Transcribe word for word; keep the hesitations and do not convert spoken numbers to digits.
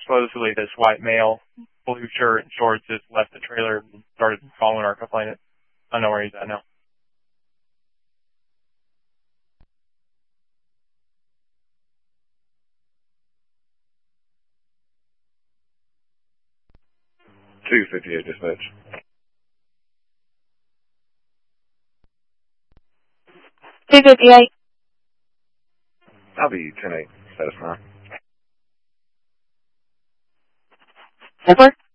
supposedly this white male, blue shirt and shorts, just left the trailer and started following our complainant. I don't know where he's at now. two fifty-eight dispatch. two fifty-eight. I'll be ten eight. Status nine. Over.